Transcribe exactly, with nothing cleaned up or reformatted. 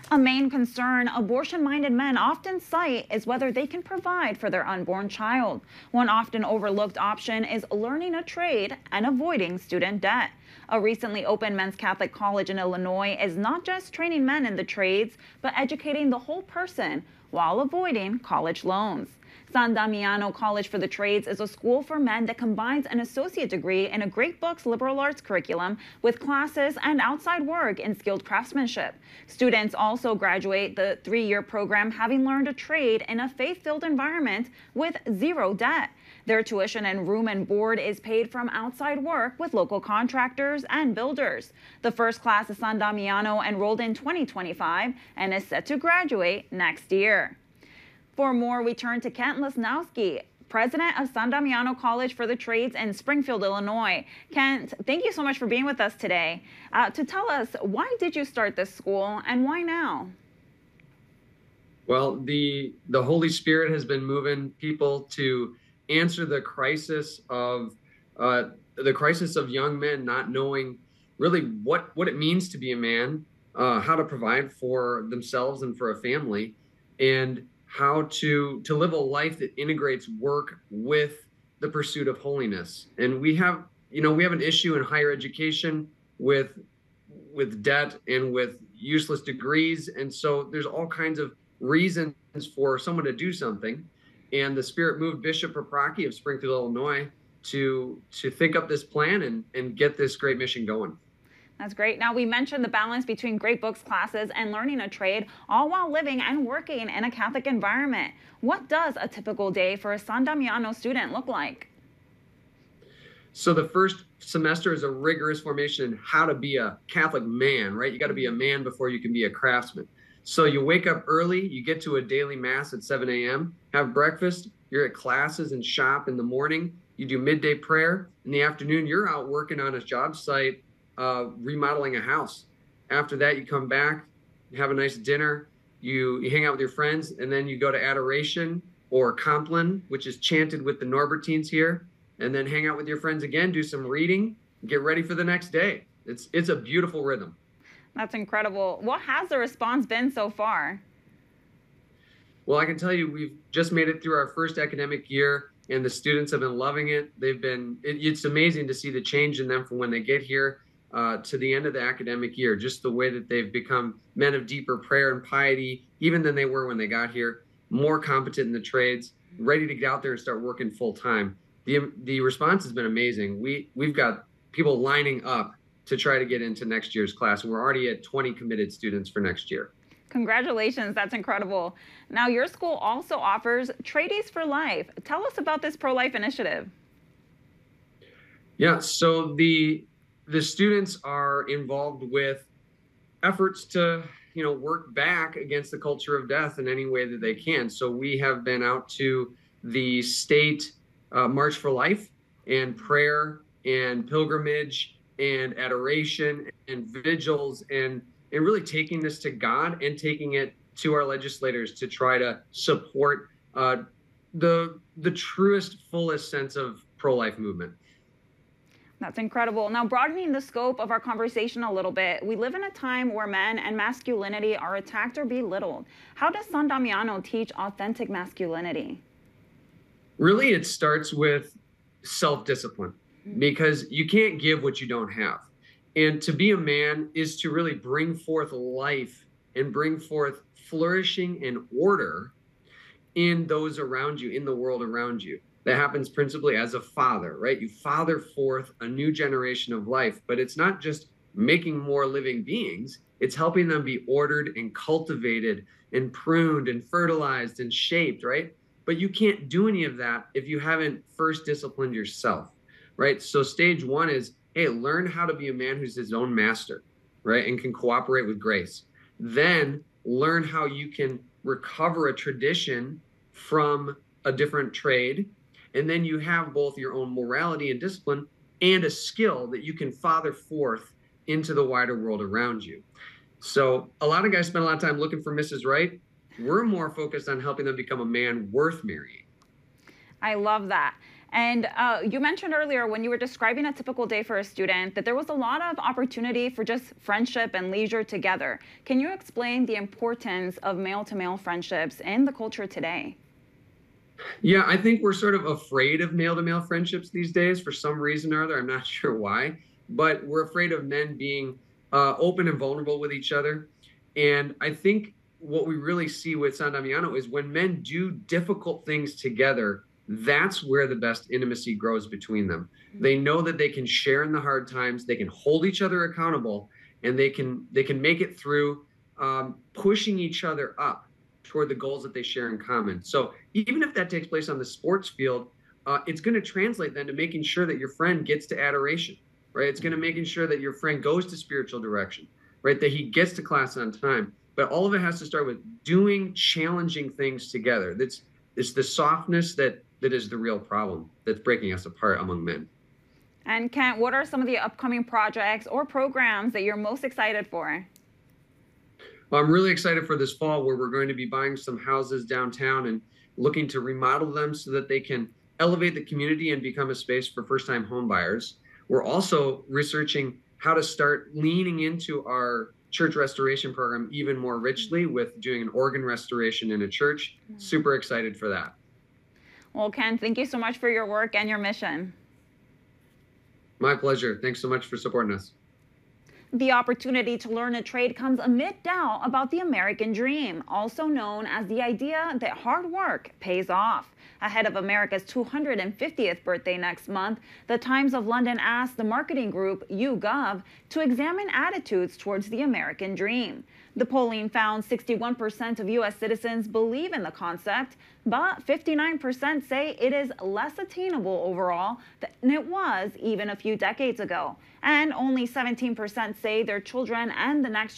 A main concern abortion-minded men often cite is whether they can provide for their unborn child. One often overlooked option is learning a trade and avoiding student debt. A recently opened men's Catholic college in Illinois is not just training men in the trades, but educating the whole person while avoiding college loans. San Damiano College for the Trades is a school for men that combines an associate degree in a Great Books liberal arts curriculum with classes and outside work in skilled craftsmanship. Students also graduate the three-year program having learned a trade in a faith-filled environment with zero debt. Their tuition and room and board is paid from outside work with local contractors and builders. The first class of San Damiano enrolled in twenty twenty-five and is set to graduate next year. For more, we turn to Kent Lesnowski, president of San Damiano College for the Trades in Springfield, Illinois. Kent, thank you so much for being with us today. Uh, to tell us, why did you start this school and why now? Well, the, the Holy Spirit has been moving people to answer the crisis of uh, the crisis of young men not knowing really what, what it means to be a man, uh, how to provide for themselves and for a family, and how to to live a life that integrates work with the pursuit of holiness. And we have, you know, we have an issue in higher education with with debt and with useless degrees. And so there's all kinds of reasons for someone to do something. And the Spirit moved Bishop Paprocki of Springfield, Illinois, to to think up this plan and, and get this great mission going. That's great. Now, we mentioned the balance between Great Books classes and learning a trade, all while living and working in a Catholic environment. What does a typical day for a San Damiano student look like? So the first semester is a rigorous formation in how to be a Catholic man, right? You got to be a man before you can be a craftsman. So you wake up early, you get to a daily mass at seven a m, have breakfast, you're at classes and shop in the morning, you do midday prayer. In the afternoon, you're out working on a job site, Uh, remodeling a house. After that, you come back, have a nice dinner, you, you hang out with your friends, and then you go to adoration or Compline, which is chanted with the Norbertines here, and then hang out with your friends again, do some reading, get ready for the next day. It's, it's a beautiful rhythm. That's incredible. What has the response been so far? Well, I can tell you, we've just made it through our first academic year, and the students have been loving it. They've been, it, it's amazing to see the change in them from when they get here Uh, to the end of the academic year, just the way that they've become men of deeper prayer and piety, even than they were when they got here, more competent in the trades, ready to get out there and start working full time. The the response has been amazing. We we've got people lining up to try to get into next year's class, and we're already at twenty committed students for next year. Congratulations, that's incredible. Now, your school also offers Tradies for Life. Tell us about this pro-life initiative. Yeah, so the The students are involved with efforts to, you know, work back against the culture of death in any way that they can. So we have been out to the state uh, March for Life and prayer and pilgrimage and adoration and vigils and, and really taking this to God and taking it to our legislators to try to support uh, the, the truest, fullest sense of pro-life movement. That's incredible. Now, broadening the scope of our conversation a little bit, we live in a time where men and masculinity are attacked or belittled. How does San Damiano teach authentic masculinity? Really, it starts with self-discipline, because you can't give what you don't have. And to be a man is to really bring forth life and bring forth flourishing and order in those around you, in the world around you. That happens principally as a father, right? You father forth a new generation of life, but it's not just making more living beings. It's helping them be ordered and cultivated and pruned and fertilized and shaped, right? But you can't do any of that if you haven't first disciplined yourself, right? So stage one is, hey, learn how to be a man who's his own master, right? And can cooperate with grace. Then learn how you can recover a tradition from a different trade. And then you have both your own morality and discipline and a skill that you can father forth into the wider world around you. So a lot of guys spend a lot of time looking for Missus Right. We're more focused on helping them become a man worth marrying. I love that. And uh, you mentioned earlier when you were describing a typical day for a student that there was a lot of opportunity for just friendship and leisure together. Can you explain the importance of male-to-male friendships in the culture today? Yeah, I think we're sort of afraid of male-to-male friendships these days for some reason or other. I'm not sure why, but we're afraid of men being uh, open and vulnerable with each other. And I think what we really see with San Damiano is when men do difficult things together, that's where the best intimacy grows between them. They know that they can share in the hard times, they can hold each other accountable, and they can they can make it through um, pushing each other up toward the goals that they share in common. So even if that takes place on the sports field, uh, it's going to translate then to making sure that your friend gets to adoration, right? It's going to making sure that your friend goes to spiritual direction, right? That he gets to class on time. But all of it has to start with doing challenging things together. That's it's the softness that that is the real problem that's breaking us apart among men. And Kent, what are some of the upcoming projects or programs that you're most excited for? Well, I'm really excited for this fall where we're going to be buying some houses downtown and looking to remodel them so that they can elevate the community and become a space for first-time home buyers. We're also researching how to start leaning into our church restoration program even more richly with doing an organ restoration in a church. Super excited for that. Well, Ken, thank you so much for your work and your mission. My pleasure. Thanks so much for supporting us. The opportunity to learn a trade comes amid doubt about the American dream, also known as the idea that hard work pays off. Ahead of America's two hundred fiftieth birthday next month, the Times of London asked the marketing group YouGov to examine attitudes towards the American dream. The polling found sixty-one percent of U S citizens believe in the concept, but fifty-nine percent say it is less attainable overall than it was even a few decades ago. And only seventeen percent say their children and the next